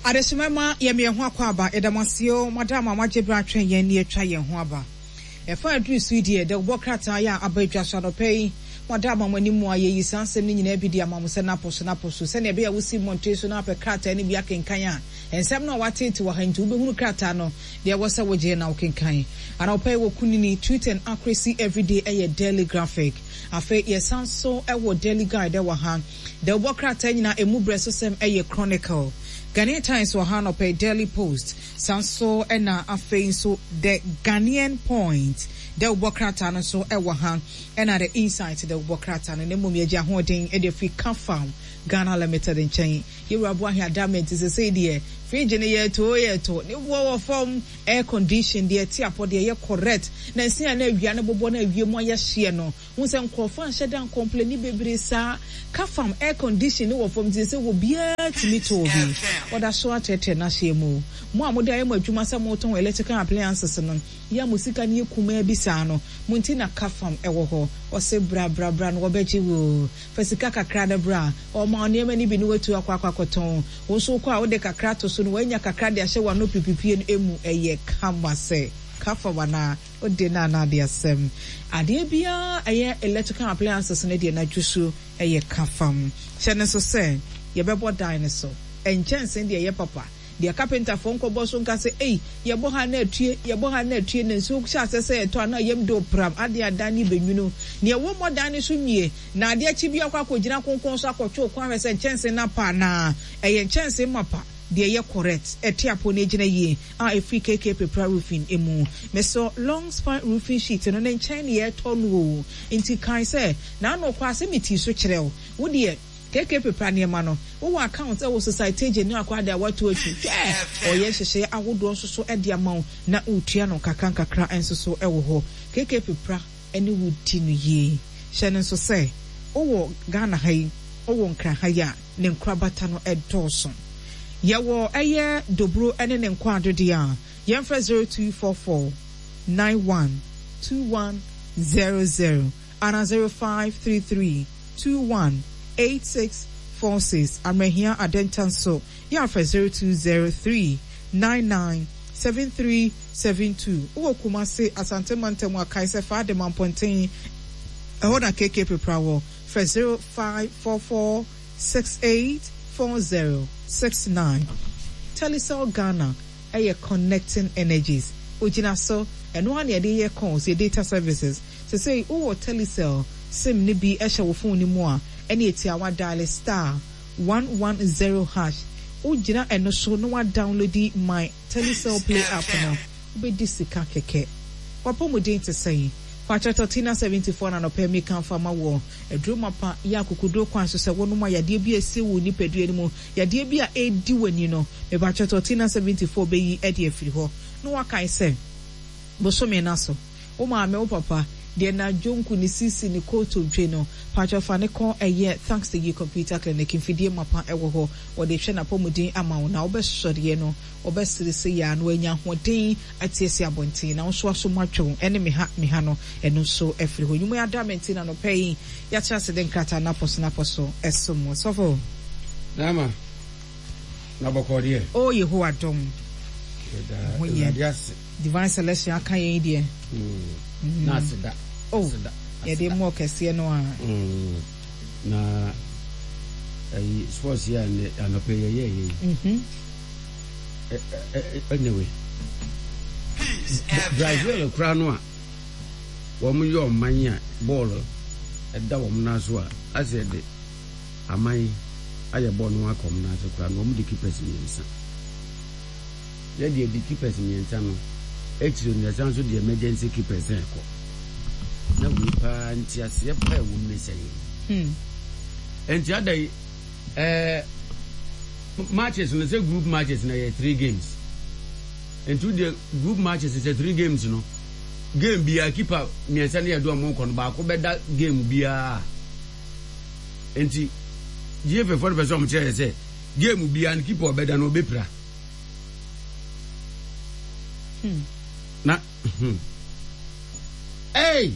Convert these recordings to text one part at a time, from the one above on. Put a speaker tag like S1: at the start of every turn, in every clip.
S1: Adesimema ye me ho akwaba edamasio madam amagyebre atwen ye ne atwa ye ho aba. Efa adru Sweden de bokrata ya abadwa shanopei madam amanimu aye yisanse ni nyina bi di amamse na poso se ne be ya wosi monteso na pekrata ne bi akenkan a ensem na watete wa hanti ubehunu krata no de wose woje na wokenkan ana opei wo kunini tweet and accuracy everyday eye daily graphic afa ye sanso ewo daily guide wa ha de bokrata nyina emu bresosem eye chronicle Ghanaian Times were hand up a Daily Post. Sanso ena afei so the Ghanaian Point. The Ubokrata no so ewahan ena the insight the Ubokrata no nemu meja hoden e de free confirm Ghana Limited in chain. You abu ahia damage is say there. Free ye to ni wo form air condition there ti apo there correct. Na nsia na awia na bobo na awie mo ya hye no. Won se nkrofo anhye dan complain ni bebre sa ka farm air condition ni wo form ti say wo bia timi to bi. Oda so atete na hye mo. Mo amode aye mo adwuma sa mo ton electrical appliances no. Ya musika ni kuma bi sa no. Mo nti na ka farm ewo ho. O se bra no wo beji wo. Fasika kakra da bra. O ma ne mani bi ni wetu akwakoton. Wo so kwa wo de kakra to so no wanya kakra de ahye wa no pipipie emu eye kama se kafa wana ode na de asem ade bia eye electrical appliances ne de na dwusu eye kafam hyene so se ye bebo dinosaur enchanse de eye papa de carpenter fo nko boso nka se ye bo ha na atue ne nso kya se ye to na yem do pram ade adani benwuno ne wo modane so mie na ade achi bia kwa kogina konkon so akotwe kwa se enchanse na pa na eye enchanse mapa de ye correct etiapo na gina ye a free KK prepare roofing emu meso long span roofing sheet no na chain ye tonu inti kan se na no kwa se meti so kyerɛw wo de KK prepare ne ma no wo account e wo society je ni akwa de awatu atu o ye hyehye awodo nso so e de amaw na utua no kakra enso so e wo ho KK prepare ene wudi no ye hyene nso se wo Ghana hai wo nkra ha ya ne nkra bata no edoso Yawo eye dobro ene ne nkwado dia yemfra 0244 912100 ana 0533 218646 amehia adentanso yemfra 0203 997372 uwo kumase asante mantem akaise fade mamponten ehona KK peprawo fra 0544 684069 Telecel Ghana aye connecting energies ojina so eno an ye dey calls your data services to say o Telecel sim ni bi ehye wo phone ni mu a ene etia wa dial star 110 hash ojina eno so no wa download my Telecel play app no be disika keke wapomodin to say Pachato Tina 74 na no pemi kan fama wo edroma pa ya kukudo kwan so se wono ma yade bi ese wo ni pedue ni mu yade bi a edi wani no me Pachato Tina 74 be yi edi afiri ho no wakai se bosome na so o ma me o papa de na jonku ni sisi ni koto dwe no Pachato fa ne kon eye thanks to you computer clinic mfidie mapa ewo ho wo de hwe na pomodin ama wo na obesode no obesirisi ya no anya hoden atiesi abontin na so aso matwo ene me ha no eno so afiri ho nyumu ya damenti na no pay ya chance den krata na poso esomo sofo
S2: dama na bokodie
S1: o yeho adom divine selection aka yen die
S2: na sida
S1: sida ya de mo kese no a
S2: na ai sports ya ne anope ye anyway Brazil kra no a wo mu yo man a ball da wo mu na so a asede aman aye ball no akom na so kra no mu de keepers nyensa ye de keepers nyensa no extra nyensa so de emergency keepers ko na we pa ntiase pa wo mu sei enti adai matches no say group matches na 3 games and to the group matches is 3 games no game bia keeper miensa na do amon kono ba ko beda game bia enti GF for person mo chere say game bia and keeper beda no bepra na hey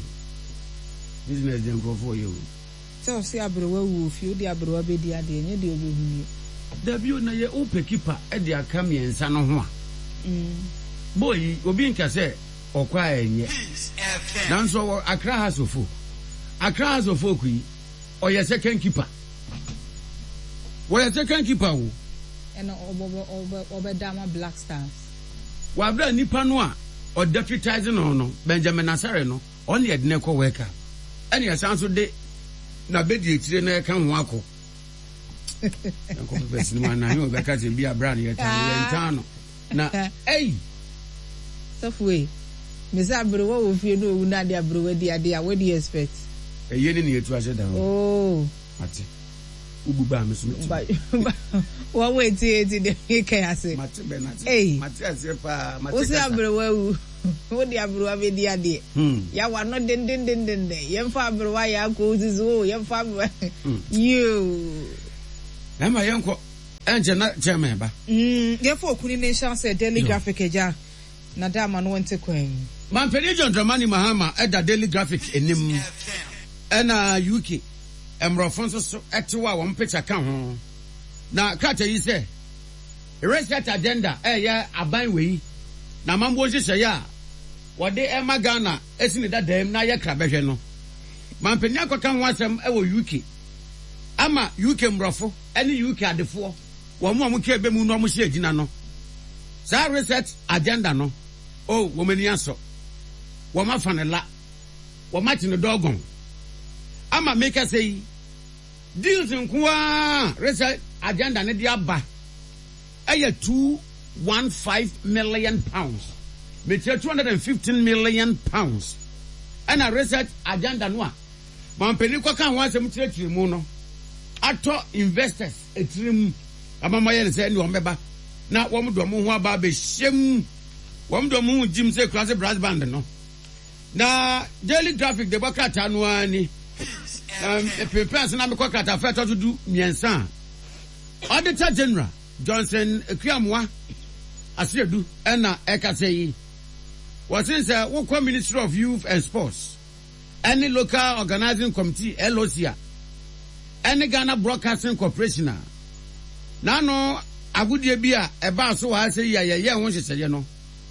S2: business dem go for you
S1: so see abrowa wu fi odi abrowa be di ade enye de obehuni
S2: Dabio na ye ope keeper e de aka miensa no ho a. Boy, obi nka say okwa enye. Nanso Accra House of Folk. Accra House of Folk yi oye second keeper. Oye second keeper wo.
S1: And Obedama Black Stars.
S2: Wa bra nipa no a o deputizing no Benjamin Asare no on ye de ko worker. Ene yasanso de na bedi etire na ka ho akọ. Enko pesi ni wana yo be ka se bia bra na yenta no. Na ei Safwe. Mesa bro wo fie no wu na dia bro we dia what do you expect? Eye ni etu ase da.
S1: Oh.
S2: Mate. Ubu ba me so meti.
S1: Wa wait de kai ase.
S2: Mate be na. Mate ase pa mate.
S1: O se abro wu. Wo dia bro we dia de. Ya wa no den. Yemfa abro wa ya ko zizo, yemfa you.
S2: Na ma yenko enje na chairman ba.
S1: Yefo okuni nation say Daily Graphic eja. Na dama no wente kwen.
S2: Man pedi John Dramani Mahama at the Daily Graphic enim. Ena UK. Emrofonso so etewa wo picture kan ho. Na kata yi say reset agenda ya aban we. Na mambo hye ya. Wode ema Ghana esini dadam na ye krabehwe no. Man pedi akoka ho asem e wo UK. Ama UK mrofo ene UK adefo. Wo mo amke be mu no mo hye agina no. Sa reset agenda no. Oh, womani aso. Woma fanela. Woma tino dogon. Ama make us say deals in kwa reset agenda ne dia ba. Aya 215 million pounds. Metia 215 million pounds. And a reset agenda no a. Man peni kwa kan wan sem tire mu no. Ato investors etrim amama ye say ni ombeba. Na wom do mo ho aba be hyem. Wom do mo jim say class brass band no. Na Daily Graphic de bakata no ani. Prepare na me kwakata fa to do miensa. Auditor General Johnson Ekriamwa Asiedu na eka say what is Wokwa Ministry of Youth and Sports. Any local organizing committee LOC. Any Ghana Broadcasting Corporation. Na no agudie bia eba so wa say ye ho hyeseye no.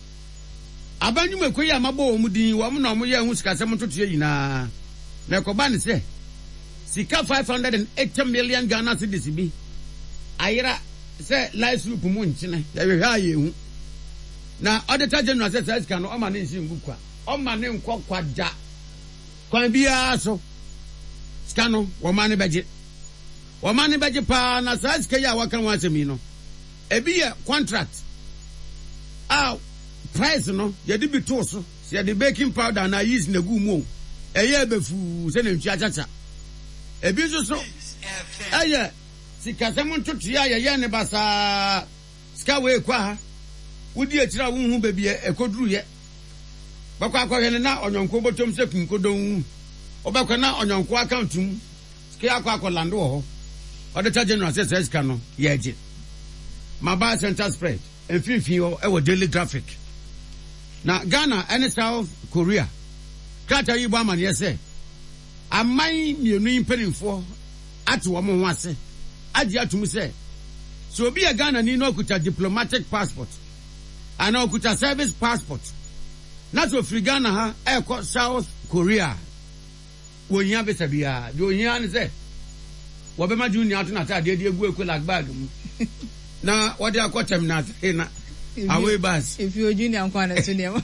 S2: Abanyu mekoyi amabo omudin wo mo na mo ye ho sikasem totoye yina. Na ekoba ne se sika 580 million Ghana cedis bi. Ayira se live group mu nchine. Ya we ha ye hu. Na Auditor General say sika no o ma ne nsi ngukwa. O ma ne nkokwa da. Kwan bia so. Sika no wo ma ne beje. Wo ma ne beje pa na sa sika ya wakan wasemi no. Ebi ye contract. Price no ye di bi to so. Se the baking powder na use na gu mu. Eye befu se na ntwa chacha. Ebi so eye sikasem ntoto ya ye ne basa ska we kwa ha. Wodi akira wo hu ba bi ekoduru ye. Bakwa akwahwe na onyonko botom se kunkodon. Obakwa na onyonko account mu. Ska akwa lando ho. Auditor General says ska no ye je. Maba center spread. Enfifi o Daily Graphic. Na Ghana and South Korea. Kata yi ba man yese. Amai mienu impenimfo atu wo mo ase. Agi atum se. So obi a Ghana ni no kuta diplomatic passport. Ana okuta service passport. Na so free Ghana ha e South Korea. Wonya be sabia. De onya ne se. Wo be ma junior atu na ta de egu ekwela bag mu. Na what they are called terminal na away bus. If you junior nkwana to them.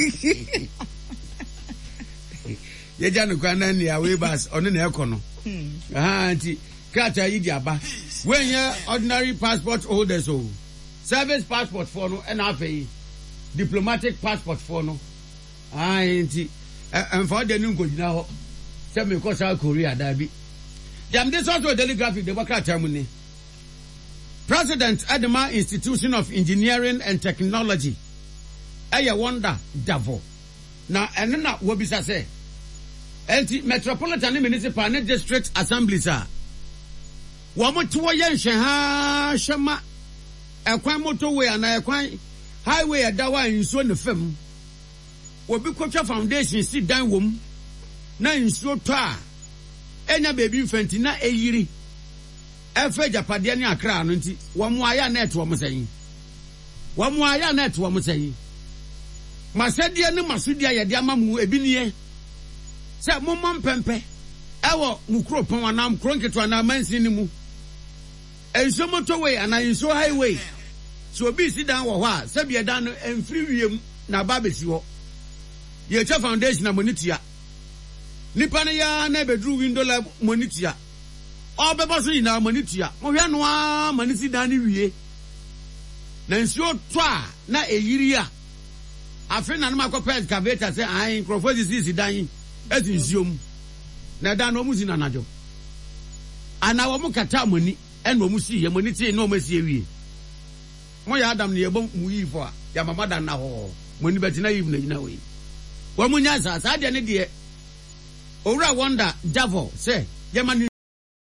S2: Ye janu kwana ni away bus onu na ekono. Anti kata yi di aba. When you ordinary passport holders so service passport for no and afei diplomatic passport for no. Anti and for the new gojina ho. Say me ko South Korea da bi. Jam this also Daily Graphic de bakata mu ni. President Adama Institution of Engineering and Technology. Aya wonder Davo. Na enena wobisa say. Enti Metropolitan Municipal and District Assemblies are. Wamo tuwa yenshe ha shema. Ekwan motorway ana ekwan highway adawa insuo ne fam. Wobi Kocha Foundation si dan wom. Na insuo to a. Enya baby mfenti na eyiri. efe japade ne akra no nti wo mo aya net wo mo sɛn wo mo aya net wo mo sɛn masɛdeɛ ne masodeɛ yɛde ama mu ebi nie sɛ mo mpempe ɛwɔ mu kuro pon anam kuro nketo anam mansin ne mu enso motorway ana enso highway so obi si dan wɔ hɔ a sɛ bia dan no emfiri wiem na ba besi hɔ ye cha foundation na monitia nipa ne ya na bedru window la monitia obeba so ina monitia mo hwɛ no a manisi dan ne wie na nsuo to a na eyiri a afi na no makɔpɛ excavator sɛ an crofosisi si dan eti nsuo mu na dan no mu si na najo ana wo mu kata moni ɛna wo mu si ye moniti na wo mu si ewie mo ya adam ne yebɔ mu yi fo a ya mama dan na hɔ moni beti na yi na nyina we wo mu nya sa de ne de owura wonder devil say ye man